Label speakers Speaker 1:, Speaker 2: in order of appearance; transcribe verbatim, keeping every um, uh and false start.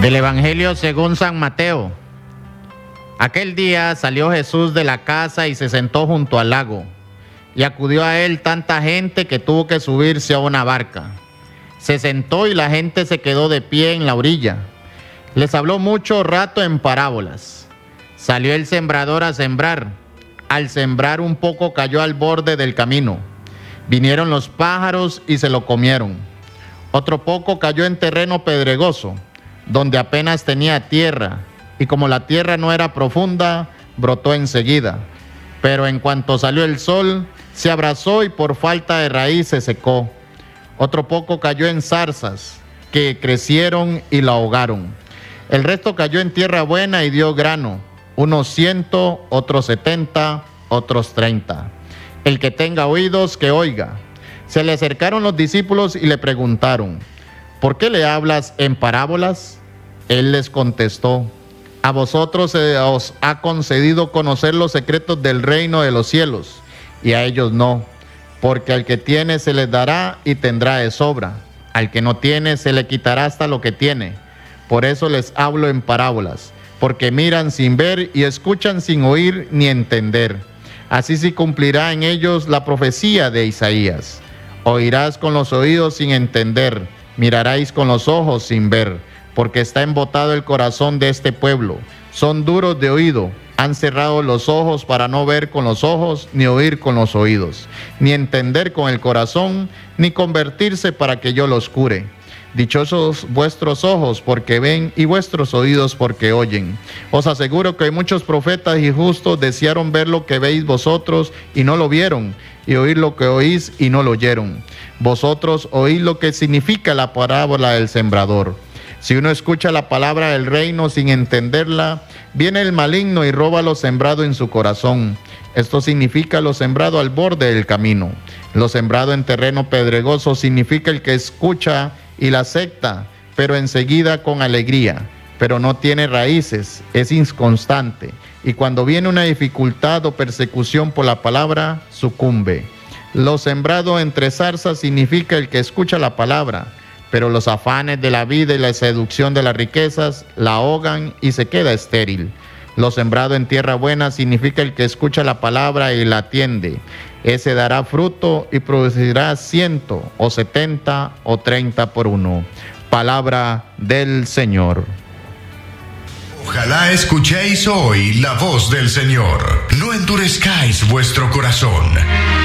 Speaker 1: Del Evangelio según San Mateo. Aquel día salió Jesús de la casa y se sentó junto al lago, y acudió a él tanta gente que tuvo que subirse a una barca. Se sentó y la gente se quedó de pie en la orilla. Les habló mucho rato en parábolas. Salió el sembrador a sembrar. Al sembrar un poco cayó al borde del camino. Vinieron los pájaros y se lo comieron. Otro poco cayó en terreno pedregoso, donde apenas tenía tierra, y como la tierra no era profunda, brotó enseguida. Pero en cuanto salió el sol, se abrasó y por falta de raíz se secó. Otro poco cayó en zarzas, que crecieron y la ahogaron. El resto cayó en tierra buena y dio grano, unos ciento, otros setenta, otros treinta. El que tenga oídos, que oiga. Se le acercaron los discípulos y le preguntaron: ¿por qué le hablas en parábolas? Él les contestó: a vosotros se os ha concedido conocer los secretos del reino de los cielos, y a ellos no, porque al que tiene se les dará y tendrá de sobra, al que no tiene se le quitará hasta lo que tiene. Por eso les hablo en parábolas, porque miran sin ver y escuchan sin oír ni entender. Así se cumplirá en ellos la profecía de Isaías. Oirás con los oídos sin entender, miraréis con los ojos sin ver, porque está embotado el corazón de este pueblo. Son duros de oído, han cerrado los ojos para no ver con los ojos, ni oír con los oídos, ni entender con el corazón, ni convertirse para que yo los cure. Dichosos vuestros ojos porque ven y vuestros oídos porque oyen. Os aseguro que muchos profetas y justos desearon ver lo que veis vosotros y no lo vieron, y oír lo que oís y no lo oyeron. Vosotros oís lo que significa la parábola del sembrador. Si uno escucha la palabra del reino sin entenderla, viene el maligno y roba lo sembrado en su corazón. Esto significa lo sembrado al borde del camino. Lo sembrado en terreno pedregoso significa el que escucha y la acepta, pero enseguida con alegría, pero no tiene raíces, es inconstante, y cuando viene una dificultad o persecución por la palabra, sucumbe. Lo sembrado entre zarzas significa el que escucha la palabra, pero los afanes de la vida y la seducción de las riquezas la ahogan y se queda estéril. Lo sembrado en tierra buena significa el que escucha la palabra y la atiende. Ese dará fruto y producirá ciento o setenta o treinta por uno. Palabra del Señor.
Speaker 2: Ojalá escuchéis hoy la voz del Señor. No endurezcáis vuestro corazón.